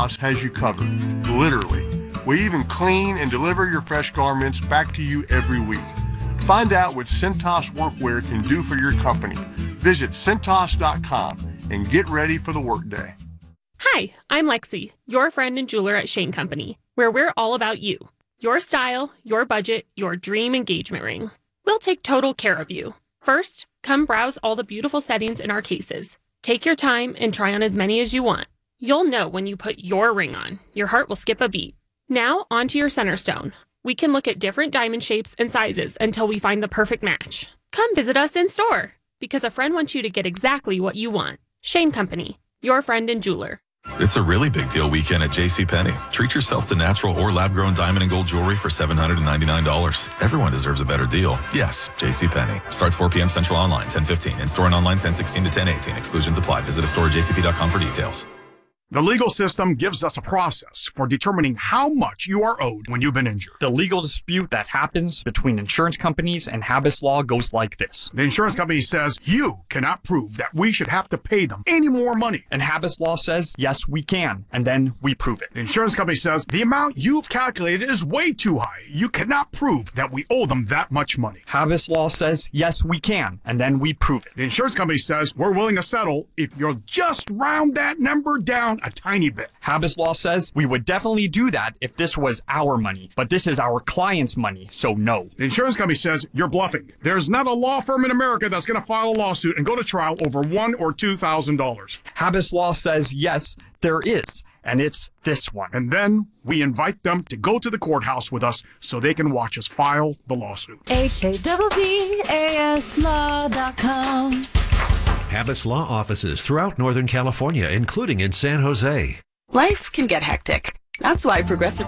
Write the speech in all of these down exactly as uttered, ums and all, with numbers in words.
Cintas has you covered, literally. We even clean and deliver your fresh garments back to you every week. Find out what Cintas Workwear can do for your company. Visit Cintas dot com and get ready for the workday. Hi, I'm Lexi, your friend and jeweler at Shane Company, where we're all about you. Your style, your budget, your dream engagement ring. We'll take total care of you. First, come browse all the beautiful settings in our cases. Take your time and try on as many as you want. You'll know when you put your ring on. Your heart will skip a beat. Now, onto your center stone. We can look at different diamond shapes and sizes until we find the perfect match. Come visit us in store, because a friend wants you to get exactly what you want. Shane Company, your friend and jeweler. It's a really big deal weekend at JCPenney. Treat yourself to natural or lab-grown diamond and gold jewelry for seven hundred ninety-nine dollars. Everyone deserves a better deal. Yes, JCPenney. Starts four p.m. Central online, ten fifteen. In-store and online, ten sixteen to ten eighteen. Exclusions apply. Visit a store at j c p dot com for details. The legal system gives us a process for determining how much you are owed when you've been injured. The legal dispute that happens between insurance companies and Habas Law goes like this. The insurance company says you cannot prove that we should have to pay them any more money. And Habas Law says, yes, we can, and then we prove it. The insurance company says the amount you've calculated is way too high. You cannot prove that we owe them that much money. Habas Law says, yes, we can, and then we prove it. The insurance company says we're willing to settle if you'll just round that number down a tiny bit. Habas Law says we would definitely do that if this was our money, but this is our client's money, so no. The insurance company says you're bluffing. There's not a law firm in America that's going to file a lawsuit and go to trial over one or two thousand dollars. Habas Law says yes, there is, and it's this one. And then we invite them to go to the courthouse with us so they can watch us file the lawsuit. H A B B A S law dot com. Habas Law offices throughout Northern California, including in San Jose. Life can get hectic. That's why Progressive...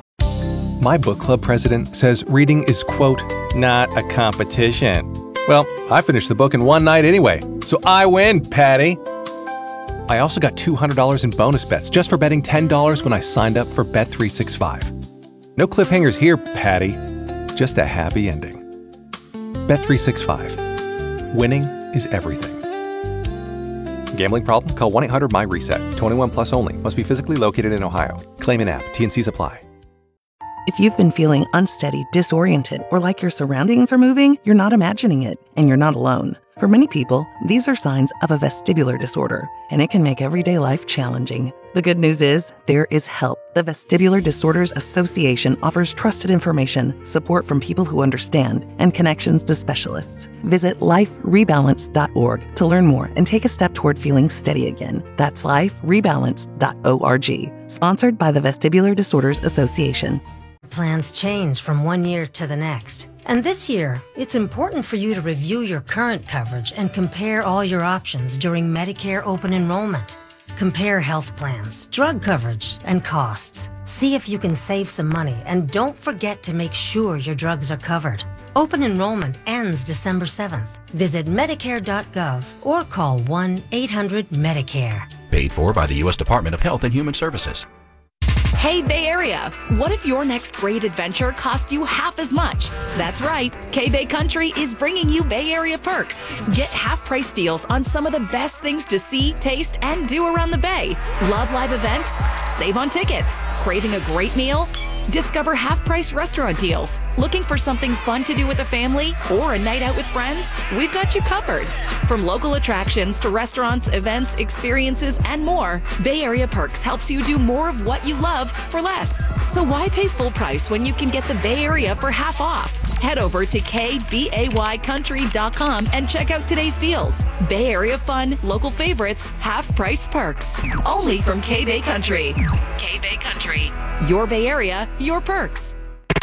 My book club president says reading is, quote, not a competition. Well, I finished the book in one night anyway, so I win, Patty. I also got two hundred dollars in bonus bets just for betting ten dollars when I signed up for Bet three sixty-five. No cliffhangers here, Patty. Just a happy ending. Bet three sixty-five. Winning is everything. Gambling problem? Call one eight hundred my reset. twenty-one plus only. Must be physically located in Ohio. Claim in app. T and C's apply. If you've been feeling unsteady, disoriented, or like your surroundings are moving, you're not imagining it, and you're not alone. For many people, these are signs of a vestibular disorder, and it can make everyday life challenging. The good news is, there is help. The Vestibular Disorders Association offers trusted information, support from people who understand, and connections to specialists. Visit life rebalance dot org to learn more and take a step toward feeling steady again. That's life rebalance dot org. Sponsored by the Vestibular Disorders Association. Plans change from one year to the next. And this year, it's important for you to review your current coverage and compare all your options during Medicare open enrollment. Compare health plans, drug coverage, and costs. See if you can save some money, and don't forget to make sure your drugs are covered. Open enrollment ends December seventh. Visit Medicare dot gov or call one eight hundred Medicare. Paid for by the U S Department of Health and Human Services. Hey, Bay Area, what if your next great adventure cost you half as much? That's right, K-Bay Country is bringing you Bay Area perks. Get half-price deals on some of the best things to see, taste, and do around the Bay. Love live events? Save on tickets. Craving a great meal? Discover half-price restaurant deals. Looking for something fun to do with the family or a night out with friends? We've got you covered. From local attractions to restaurants, events, experiences, and more, Bay Area Perks helps you do more of what you love for less. So why pay full price when you can get the Bay Area for half off? Head over to k bay country dot com and check out today's deals. Bay Area fun, local favorites, half-price perks. Only from K-Bay Country. K-Bay Country. Your Bay Area, your perks.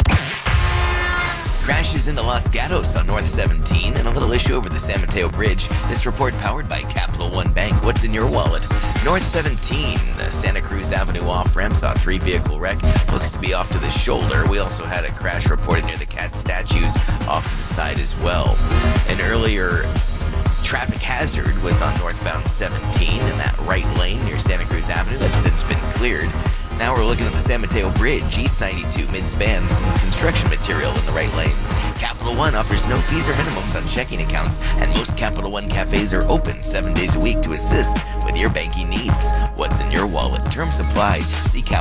Crashes into Los Gatos on North seventeen and a little issue over the San Mateo Bridge. This report powered by Capital One Bank. What's in your wallet? North seventeen, the Santa Cruz Avenue off-ramp saw a three-vehicle wreck. Looks to be off to the shoulder. We also had a crash reported near the cat statues off to the side as well. An earlier traffic hazard was on northbound seventeen in that right lane near Santa Cruz Avenue. That's since been cleared. Now we're looking at the San Mateo Bridge, East ninety-two mid-span, some construction material in the right lane. Capital One offers no fees or minimums on checking accounts, and most Capital One cafes are open seven days a week to assist with your banking needs. What's in your wallet? Terms apply. See Capital